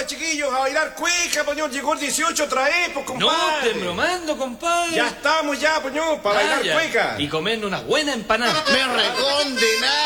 chiquillos, a bailar cueca, poñón. Llegó el 18 otra vez, pues, compadre. No, te bromando, compadre. Ya estamos ya, poñón, para bailar ya. cueca. Y comernos una buena empanada. Me recondena.